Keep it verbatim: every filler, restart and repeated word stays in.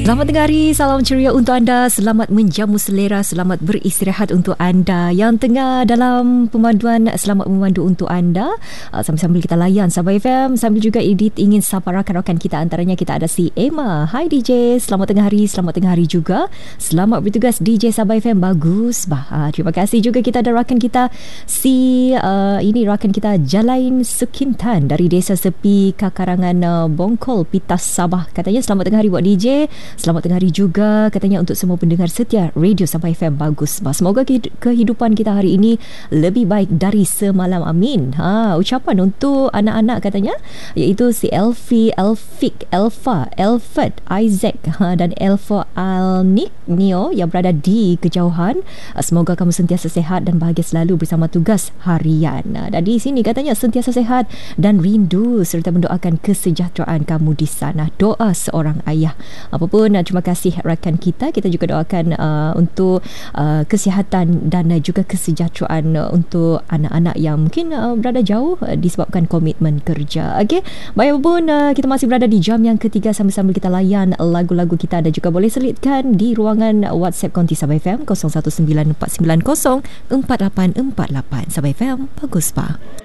Selamat tengah hari, salam ceria untuk anda. Selamat menjamu selera, selamat beristirahat untuk anda yang tengah dalam pemanduan. Selamat memandu untuk anda uh, sambil-sambil kita layan Sabah F M, sambil juga Edith ingin sapa rakan-rakan kita. Antaranya kita ada si Emma. Hai D J, selamat tengah hari. Selamat tengah hari juga. Selamat bertugas D J Sabah F M. Bagus bah. Uh, terima kasih juga. Kita ada rakan kita si uh, ini rakan kita Jalain Sukintan dari Desa Sepi Kakarangan uh, Bongkol Pitas Sabah. Katanya selamat tengah hari buat D J. Selamat tengah hari juga katanya untuk semua pendengar setia Radio Sabah F M. Bagus. Semoga kehidupan kita hari ini lebih baik dari semalam. Amin. Ha, ucapan untuk anak-anak katanya iaitu si Elfi, Elfik, Elfa, Elfat, Isaac ha, dan Elfa Alnik Neo yang berada di kejauhan. Semoga kamu sentiasa sehat dan bahagia selalu bersama tugas harian. Dan di sini katanya sentiasa sehat dan rindu serta mendoakan kesejahteraan kamu di sana. Doa seorang ayah. Apapun, terima kasih rakan kita. Kita juga doakan uh, untuk uh, kesihatan dan uh, juga kesejahteraan uh, untuk anak-anak yang mungkin uh, berada jauh uh, disebabkan komitmen kerja. Okey, baik apapun, uh, kita masih berada di jam yang ketiga sambil-sambil kita layan lagu-lagu kita. Dan juga boleh selitkan di ruangan WhatsApp Konti Sabah F M kosong satu sembilan empat sembilan kosong empat lapan empat lapan. Sabah F M, bagus pak.